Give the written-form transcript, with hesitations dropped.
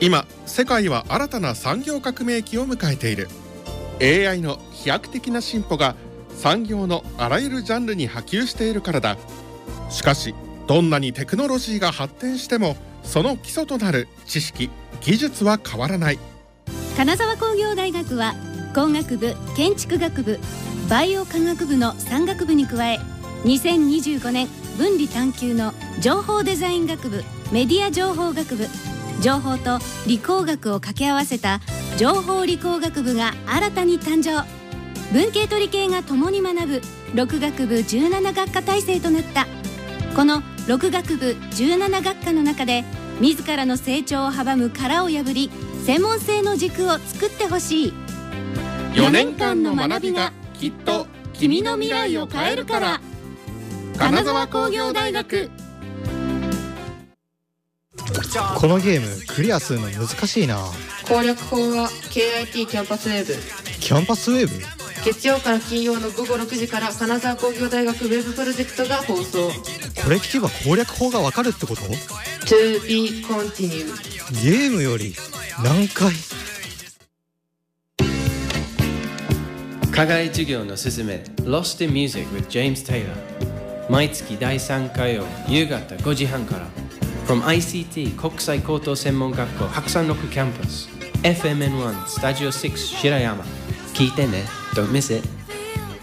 今世界は新たな産業革命期を迎えている。 AI の飛躍的な進歩が産業のあらゆるジャンルに波及しているからだ。しかしどんなにテクノロジーが発展してもその基礎となる知識・技術は変わらない。 金沢工業大学は工学部、建築学部、バイオ科学部の3学部に加え、2025年分離探究の情報デザイン学部、メディア情報学部、情報と理工学を掛け合わせた情報理工学部が新たに誕生。文系と理系が共に学ぶ6学部17学科体制となった。この6学部17学科の中で自らの成長を阻む殻を破り、専門性の軸を作ってほしい。 4年間の学びがきっと君の未来を変えるから。金沢工業大学。 このゲームクリアするの難しいな。 攻略法は KIT キャンパスウェブ。 キャンパスウェブ？ 月曜から金曜の午後6時から金沢工業大学ウェブプロジェクトが放送。 これ聞けば攻略法がわかるってこと？ To be continued。 ゲームより難解。 課外授業のすすめ Lost in Music with James Taylor。 毎月第3火曜夕方5時半から From ICT 国際高等専門学校白山6キャンパス FMN1 スタジオ6白山。聞いてね。Don't miss it.